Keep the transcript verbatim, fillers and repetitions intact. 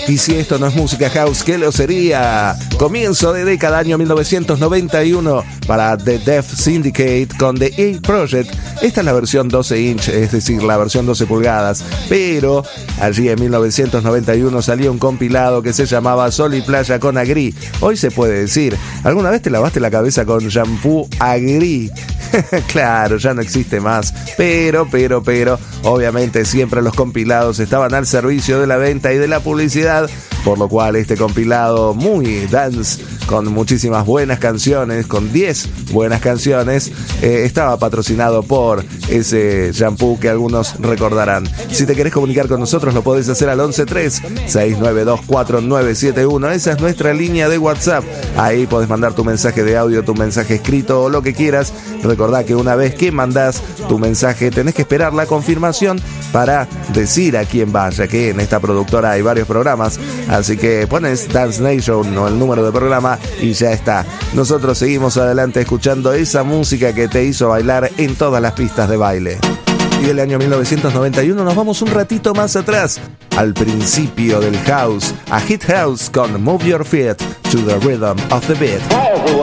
Y si esto no es música house, ¿qué lo sería? Comienzo de década, año mil novecientos noventa y uno, para The Def Syndicate con The A Project. Esta es la versión doce inch, es decir, la versión doce pulgadas. Pero allí en mil novecientos noventa y uno salió un compilado que se llamaba Sol y Playa con Agri. Hoy se puede decir, ¿alguna vez te lavaste la cabeza con shampoo Agri? Claro, ya no existe más. Pero, pero, pero, obviamente siempre los compilados estaban al servicio de la venta y de la publicidad, por lo cual este compilado muy dance, con muchísimas buenas canciones, con diez buenas canciones, eh, estaba patrocinado por ese shampoo que algunos recordarán. Si te querés comunicar con nosotros, lo podés hacer al once tres, seis nueve dos, cuatro nueve siete uno. Esa es nuestra línea de WhatsApp. Ahí podés mandar tu mensaje de audio, tu mensaje escrito o lo que quieras. Recordá que una vez que mandás tu mensaje, tenés que esperar la confirmación para decir a quién va, ya que en esta productora hay varios programas. Así que pones Dance Nation o el número de programa y ya está. Nosotros seguimos adelante escuchando esa música que te hizo bailar en todas las pistas de baile. Y del año mil novecientos noventa y uno nos vamos un ratito más atrás, al principio del house, a Hit House con Move Your Feet to the Rhythm of the Beat.